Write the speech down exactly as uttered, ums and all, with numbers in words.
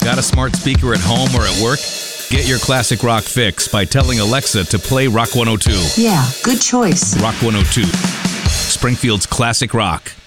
Got a smart speaker at home or at work? Get your classic rock fix by telling Alexa to play Rock one oh two. Yeah, good choice. Rock one oh two. Springfield's classic rock.